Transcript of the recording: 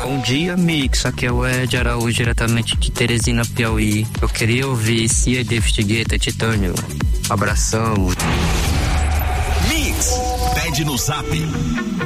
Bom dia, Mix. Aqui é o Ed Araújo, diretamente de Teresina, Piauí. Eu queria ouvir Cia David Guetta, Titânio. Abração. Mix, pede no Zap